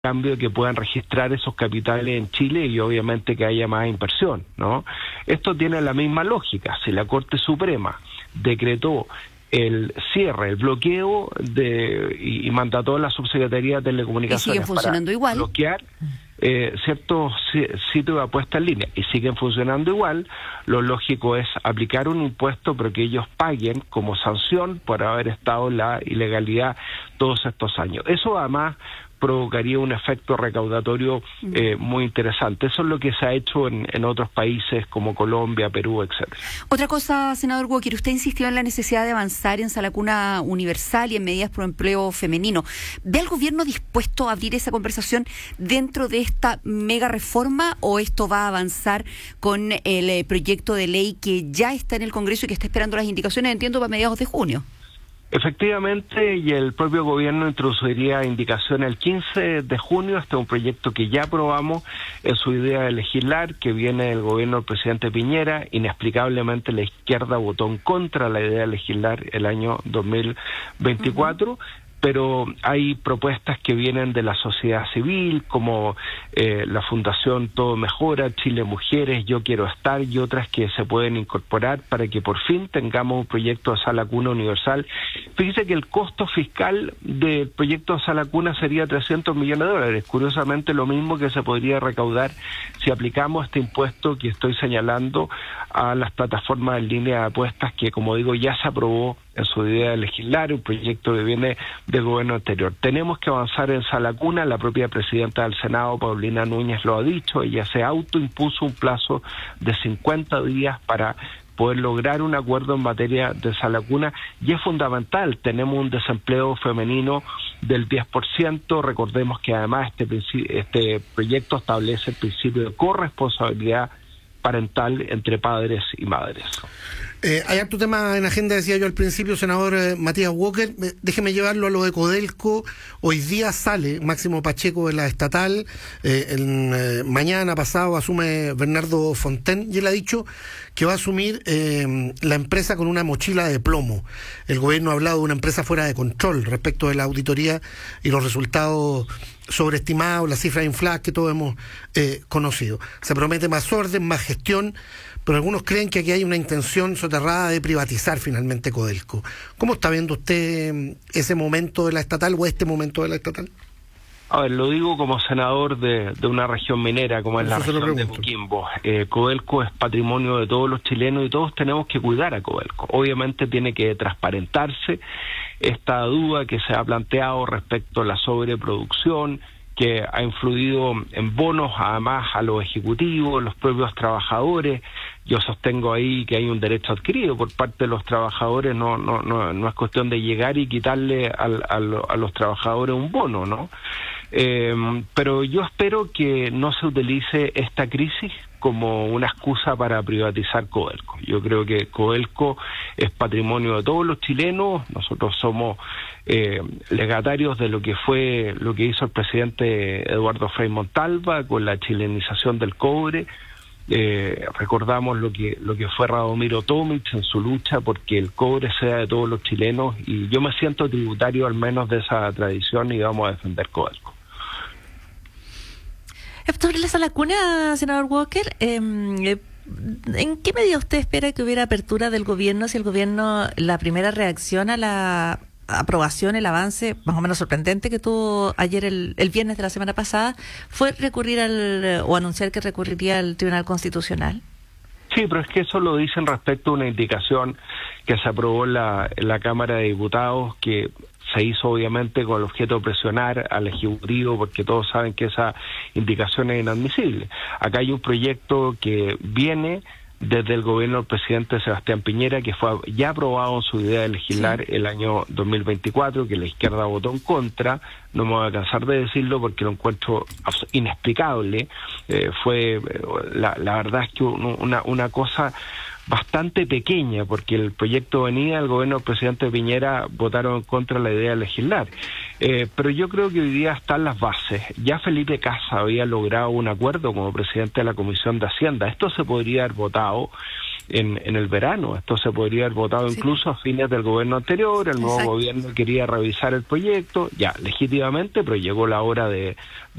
cambio de que puedan registrar esos capitales en Chile y obviamente que haya más inversión, ¿no? Esto tiene la misma lógica. Si la Corte Suprema decretó el cierre, el bloqueo y mandató a la Subsecretaría de Telecomunicaciones y siguen funcionando para igual bloquear ciertos sitios de apuesta en línea y siguen funcionando igual, lo lógico es aplicar un impuesto, pero que ellos paguen como sanción por haber estado en la ilegalidad todos estos años. Eso además provocaría un efecto recaudatorio muy interesante. Eso es lo que se ha hecho en otros países como Colombia, Perú, etcétera. Otra cosa, senador Walker, usted insistió en la necesidad de avanzar en sala cuna universal y en medidas pro empleo femenino. ¿Ve al gobierno dispuesto a abrir esa conversación dentro de esta mega reforma o esto va a avanzar con el proyecto de ley que ya está en el Congreso y que está esperando las indicaciones, entiendo, para mediados de junio? Efectivamente, y el propio gobierno introduciría indicación el 15 de junio. Este es un proyecto que ya aprobamos en su idea de legislar, que viene del gobierno del presidente Piñera. Inexplicablemente la izquierda votó en contra de la idea de legislar el año 2024. Pero hay propuestas que vienen de la sociedad civil, como la Fundación Todo Mejora, Chile Mujeres, Yo Quiero Estar, y otras que se pueden incorporar para que por fin tengamos un proyecto de sala cuna universal. Fíjese que el costo fiscal del proyecto de sala cuna sería $300 millones. Curiosamente, lo mismo que se podría recaudar si aplicamos este impuesto que estoy señalando a las plataformas en línea de apuestas, que, como digo, ya se aprobó en su idea de legislar, un proyecto que viene del gobierno anterior. Tenemos que avanzar en sala cuna. La propia presidenta del Senado, Paulina Núñez, lo ha dicho. Ella se autoimpuso un plazo de 50 días para poder lograr un acuerdo en materia de sala cuna, y es fundamental. Tenemos un desempleo femenino del 10%. Recordemos que además este proyecto establece el principio de corresponsabilidad parental entre padres y madres. Hay harto tema en agenda, decía yo al principio, senador Matías Walker. Déjeme llevarlo a lo de Codelco. Hoy día sale Máximo Pacheco de la estatal. Mañana pasado asume Bernardo Fontaine y él ha dicho que va a asumir la empresa con una mochila de plomo. El gobierno ha hablado de una empresa fuera de control respecto de la auditoría y los resultados sobreestimados, las cifras infladas que todos hemos conocido. Se promete más orden, más gestión, pero algunos creen que aquí hay una intención soterrada de privatizar finalmente Codelco. ¿Cómo está viendo usted ese momento de la estatal o este momento de la estatal? A ver, lo digo como senador de una región minera como es la región de Coquimbo. Codelco es patrimonio de todos los chilenos y todos tenemos que cuidar a Codelco. Obviamente tiene que transparentarse esta duda que se ha planteado respecto a la sobreproducción, que ha influido en bonos además a los ejecutivos, los propios trabajadores. Yo sostengo ahí que hay un derecho adquirido por parte de los trabajadores, no es cuestión de llegar y quitarle a los trabajadores un bono, ¿no? Pero yo espero que no se utilice esta crisis como una excusa para privatizar Codelco. Yo creo que Codelco es patrimonio de todos los chilenos. Nosotros somos legatarios de lo que hizo el presidente Eduardo Frei Montalva con la chilenización del cobre. Recordamos lo que fue Radomiro Tomic en su lucha porque el cobre sea de todos los chilenos, y yo me siento tributario al menos de esa tradición y vamos a defender Codelco. Sobre la sala cuna, senador Walker, ¿en qué medida usted espera que hubiera apertura del gobierno si el gobierno, la primera reacción a la aprobación, el avance más o menos sorprendente que tuvo ayer el viernes de la semana pasada, fue recurrir o anunciar que recurriría al Tribunal Constitucional? Sí, pero es que eso lo dicen respecto a una indicación que se aprobó en la Cámara de Diputados, que se hizo obviamente con el objeto de presionar al Ejecutivo, porque todos saben que esa indicación es inadmisible. Acá hay un proyecto que viene desde el gobierno del presidente Sebastián Piñera, que fue ya aprobado en su idea de legislar el año 2024, que la izquierda votó en contra. No me voy a cansar de decirlo porque lo encuentro inexplicable. La verdad es que una cosa bastante pequeña, porque el proyecto venía del gobierno del presidente Piñera, votaron en contra de la idea de legislar. Pero yo creo que hoy día están las bases. Ya Felipe Kassa había logrado un acuerdo como presidente de la Comisión de Hacienda. Esto se podría haber votado en el verano. Esto se podría haber votado incluso a fines del gobierno anterior. El nuevo gobierno quería revisar el proyecto, ya legítimamente, pero llegó la hora de